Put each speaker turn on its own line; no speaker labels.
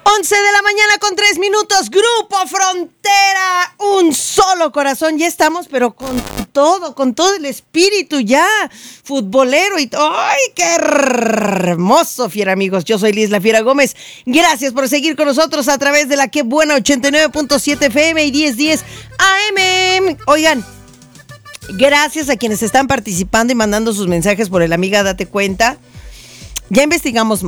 11 de la mañana con 3 minutos, Grupo Frontera, un solo corazón, ya estamos, pero con todo el espíritu ya, futbolero y ¡ay, qué hermoso, fiera amigos! Yo soy Liz La Fiera Gómez, gracias por seguir con nosotros a través de la que buena 89.7 FM y 1010 AM. Oigan, gracias a quienes están participando y mandando sus mensajes por el Amiga Date Cuenta. Ya investigamos